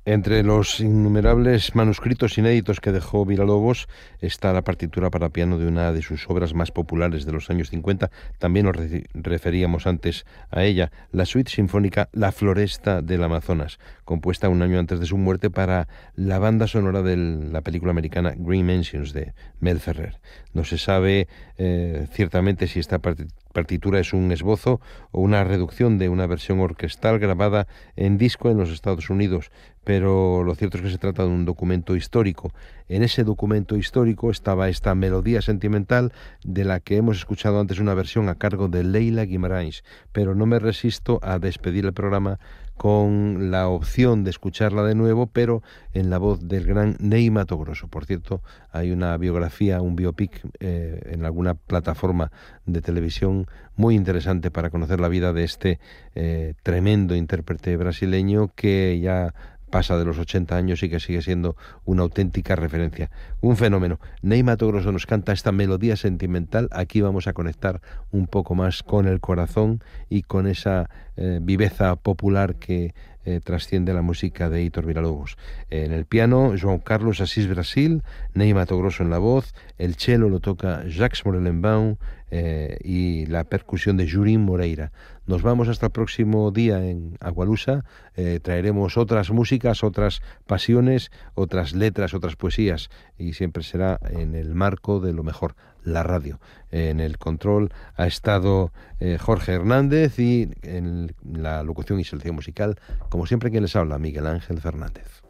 Entre los innumerables manuscritos inéditos que dejó Villalobos está la partitura para piano de una de sus obras más populares de los años 50. También nos referíamos antes a ella, la suite sinfónica La Floresta del Amazonas, compuesta un año antes de su muerte para la banda sonora de la película americana Green Mansions de Mel Ferrer. No se sabe ciertamente si esta partitura es un esbozo o una reducción de una versión orquestal grabada en disco en los Estados Unidos, pero lo cierto es que se trata de un documento histórico. En ese documento histórico estaba esta melodía sentimental de la que hemos escuchado antes una versión a cargo de Leila Guimarães, pero no me resisto a despedir el programa con la opción de escucharla de nuevo, pero en la voz del gran Ney Matogrosso. Por cierto, hay una biografía, un biopic en alguna plataforma de televisión muy interesante para conocer la vida de este tremendo intérprete brasileño que ya pasa de los 80 años y que sigue siendo una auténtica referencia. Un fenómeno. Ney Matogrosso nos canta esta melodía sentimental. Aquí vamos a conectar un poco más con el corazón y con esa viveza popular que trasciende la música de Héctor Villalobos. En el piano, João Carlos Assis Brasil, Ney Matogrosso en la voz, el cello lo toca Jacques Morellenbaum y la percusión de Jurim Moreira. Nos vamos hasta el próximo día en Agualusa. Traeremos otras músicas, otras pasiones, otras letras, otras poesías, y siempre será en el marco de lo mejor, la radio. En el control ha estado Jorge Hernández y en la locución y selección musical, como siempre, quien les habla, Miguel Ángel Fernández.